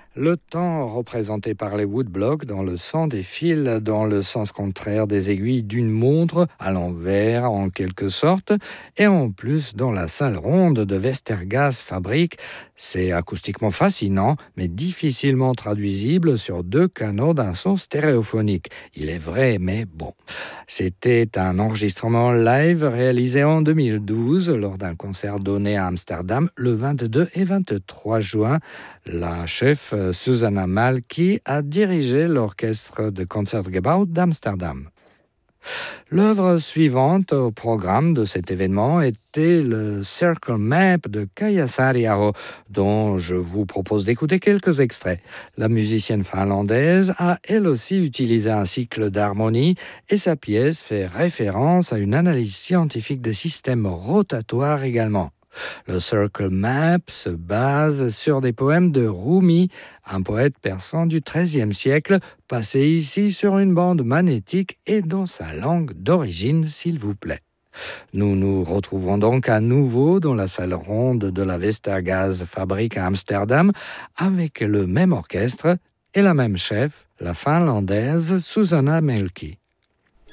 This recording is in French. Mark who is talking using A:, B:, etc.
A: Le temps représenté par les woodblocks dans le son des fils dans le sens contraire des aiguilles d'une montre, à l'envers en quelque sorte, et en plus dans la salle ronde de Westergas Fabrique. C'est acoustiquement fascinant, mais difficilement traduisible sur deux canaux d'un son stéréophonique. Il est vrai, mais bon. C'était un enregistrement live réalisé en 2012 lors d'un concert donné à Amsterdam le 22 et 23 juin. La chef Susanna Malki a dirigé l'orchestre de Concertgebouw d'Amsterdam. L'œuvre suivante au programme de cet événement était le Circle Map de Kaija Saariaho, dont je vous propose d'écouter quelques extraits. La musicienne finlandaise a elle aussi utilisé un cycle d'harmonie et sa pièce fait référence à une analyse scientifique des systèmes rotatoires également. Le Circle Map se base sur des poèmes de Rumi, un poète persan du XIIIe siècle, passé ici sur une bande magnétique et dans sa langue d'origine, s'il vous plaît. Nous nous retrouvons donc à nouveau dans la salle ronde de la Westergas Fabrique à Amsterdam, avec le même orchestre et la même chef, la finlandaise Susanna Malki.